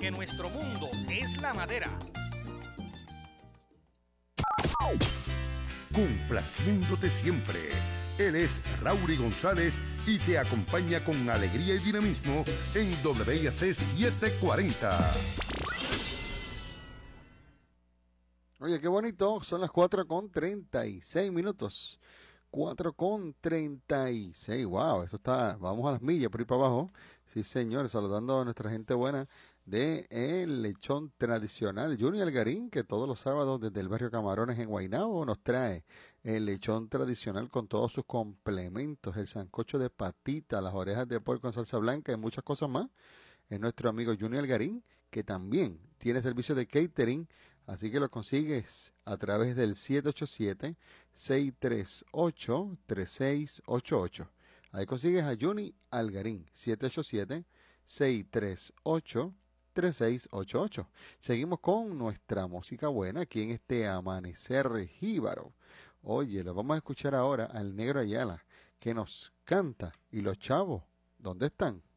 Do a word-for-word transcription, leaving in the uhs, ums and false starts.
porque nuestro mundo es la madera. Complaciéndote siempre. Él es Raury González y te acompaña con alegría y dinamismo en W I A C setecientos cuarenta. Oye, qué bonito, son las cuatro con treinta y seis minutos. cuatro con treinta y seis, wow, eso está, vamos a las millas por ahí para abajo. Sí, señor, saludando a nuestra gente buena de El Lechón Tradicional. Junior Algarín, que todos los sábados desde el barrio Camarones en Guaynabo nos trae el lechón tradicional con todos sus complementos, el sancocho de patita, las orejas de puerco en salsa blanca y muchas cosas más. Es nuestro amigo Junior Algarín, que también tiene servicio de catering, así que lo consigues a través del siete ocho siete, seis tres ocho, tres seis ocho ocho. Ahí consigues a Junior Algarín, siete ocho siete, seis tres ocho, tres seis ocho ocho. Seguimos con nuestra música buena aquí en este amanecer jíbaro. Oye, lo vamos a escuchar ahora al Negro Ayala, que nos canta. ¿Y los chavos dónde están?